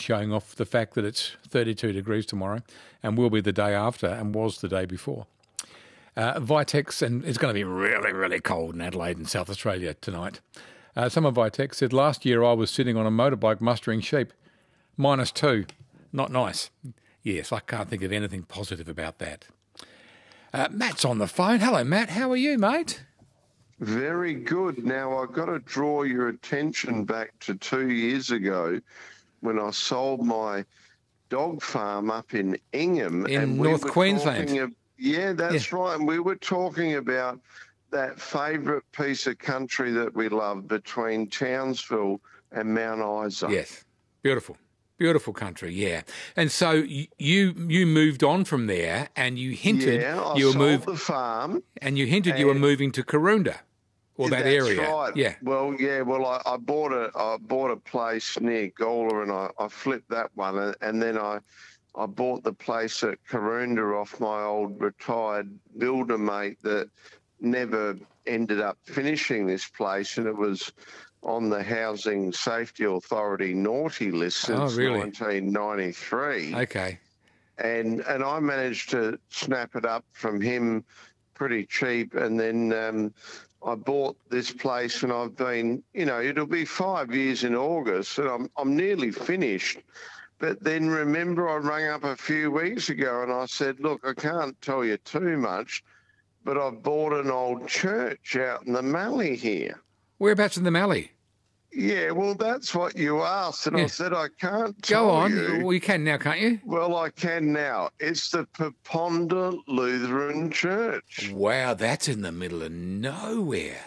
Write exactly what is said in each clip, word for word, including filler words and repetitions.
showing off the fact that it's thirty-two degrees tomorrow and will be the day after and was the day before. Uh, Vitex, and it's going to be really, really cold in Adelaide and South Australia tonight. Uh, some of Vitex said, last year I was sitting on a motorbike mustering sheep. Minus two. Not nice. Yes, I can't think of anything positive about that. Uh, Matt's on the phone. Hello, Matt. How are you, mate? Very good. Now, I've got to draw your attention back to two years ago when I sold my dog farm up in Ingham. In and we North were Queensland. talking of, yeah, that's Yeah. right. And we were talking about that favourite piece of country that we love between Townsville and Mount Isa. Yes. Beautiful. Beautiful country, yeah. And so you you moved on from there, and you hinted Yeah, I you were sold moving, the farm. and you hinted you were and- moving to Karoonda, or that That's area. right. Yeah. Well, yeah. Well, I, I bought a I bought a place near Gawler, and I, I flipped that one, and, and then I I bought the place at Karoonda off my old retired builder mate that never ended up finishing this place, and it was on the Housing Safety Authority naughty list since Oh, really? nineteen ninety-three. Okay. And and I managed to snap it up from him pretty cheap, and then um, I bought this place, and I've been, you know, it'll be five years in August, and I'm I'm nearly finished. But then remember, I rang up a few weeks ago, and I said, look, I can't tell you too much, but I've bought an old church out in the Mallee here. Whereabouts in the Mallee? Yeah, well, that's what you asked, and I Yes. said I can't tell Go on. you. Well, you can now, can't you? Well, I can now. It's the Paponda Lutheran Church. Wow, that's in the middle of nowhere.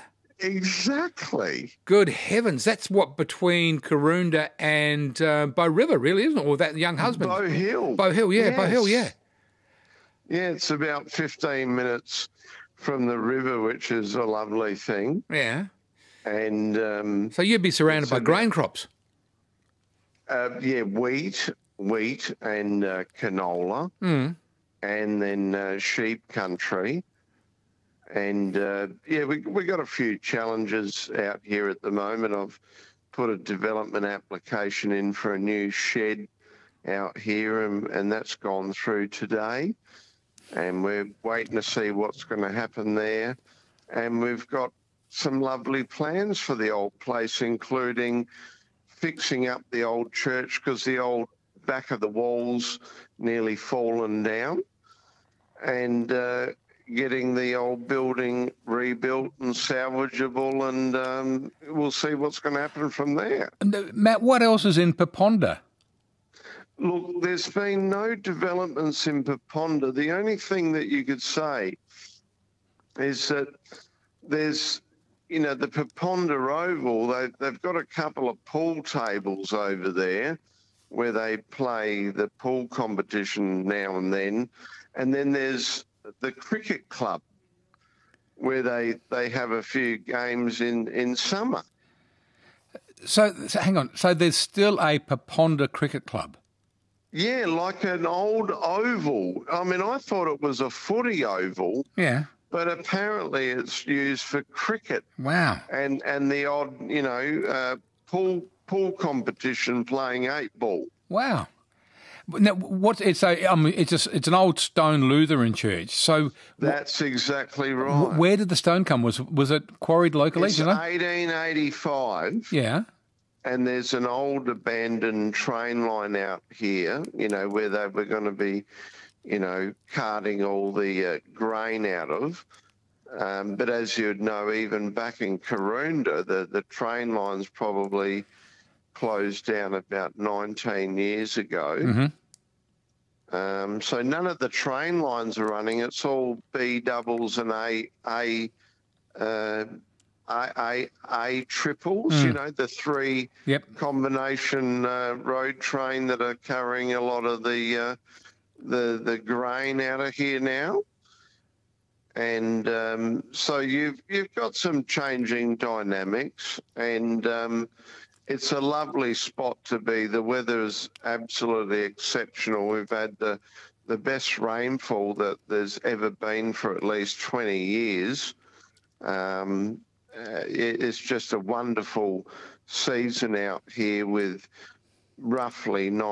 Exactly. Good heavens, that's what, between Karoonda and uh, Bow River, really, isn't it? Or that young husband. Bow Hill. Bow Hill, yeah, Bow Yes. Hill, yeah. Yeah, it's about fifteen minutes from the river, which is a lovely thing. Yeah. And, um, So you'd be surrounded It's by a- grain crops. uh, yeah, wheat, wheat and uh, canola, Mm. and then uh, sheep country. And, uh, yeah, we we got a few challenges out here at the moment. I've put a development application in for a new shed out here, and, and that's gone through today. And we're waiting to see what's going to happen there. And we've got some lovely plans for the old place, including fixing up the old church because the old back of the walls nearly fallen down, and uh, getting the old building rebuilt and salvageable, and um, we'll see what's going to happen from there. And, uh, Matt, what else is in Paponda? Look, there's been no developments in Paponda. The only thing that you could say is that there's, you know, the Paponda Oval, they, they've got a couple of pool tables over there where they play the pool competition now and then. And then there's the cricket club where they, they have a few games in, in summer. So, so hang on. So there's still a Paponda Cricket Club? Yeah, like an old oval. I mean, I thought it was a footy oval, Yeah. but apparently it's used for cricket Wow. and, and the odd, you know, uh, pool pool competition playing eight ball. Wow. Now, what it's a, I mean, it's a, it's an old stone Lutheran church. So, That's exactly right. wh- where did the stone come? Was was it quarried locally? It's do you know? eighteen eighty-five, Yeah. and there's an old abandoned train line out here, you know, where they were going to be, you know, carting all the uh, grain out of. Um, but as you'd know, even back in Karoonda, the, the train line's probably closed down about nineteen years ago. Mm-hmm. Um, so none of the train lines are running. It's all B doubles and A A uh, A, A, A triples. Mm. You know, the three Yep. combination uh, road train that are carrying a lot of the uh, the the grain out of here now. And um, so you've you've got some changing dynamics, and um, it's a lovely spot to be. The weather is absolutely exceptional. We've had the the best rainfall that there's ever been for at least twenty years. Um, uh, it, it's just a wonderful season out here with roughly